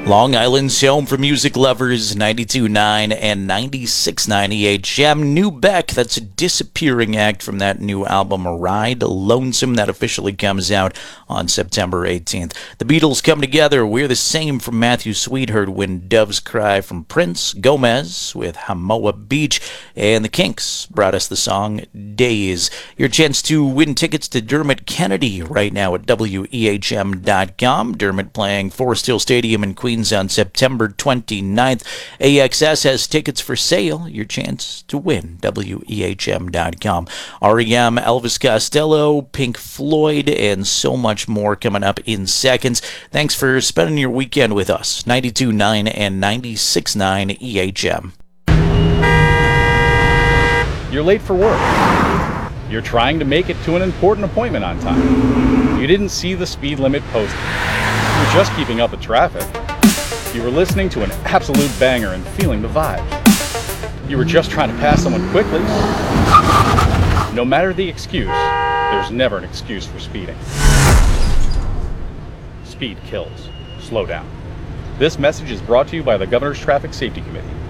Long Island's home for music lovers, 92.9 and 96.9 EHM. New Beck, that's a disappearing act from that new album, Ride Lonesome, that officially comes out on September 18th. The Beatles come together, We're the Same from Matthew Sweetheart, When Doves Cry from Prince, Gomez with Hamoa Beach, and the Kinks brought us the song Days. Your chance to win tickets to Dermot Kennedy right now at WEHM.com. Dermot playing Forest Hill Stadium in Queens on September 29th. AXS has tickets for sale. Your chance to win. WEHM.com. REM, Elvis Costello, Pink Floyd, and so much more coming up in seconds. Thanks for spending your weekend with us. 92.9 and 96.9 EHM. You're late for work. You're trying to make it to an important appointment on time. You didn't see the speed limit posted. You're just keeping up with traffic. You were listening to an absolute banger and feeling the vibes. You were just trying to pass someone quickly. No matter the excuse, there's never an excuse for speeding. Speed kills. Slow down. This message is brought to you by the Governor's Traffic Safety Committee.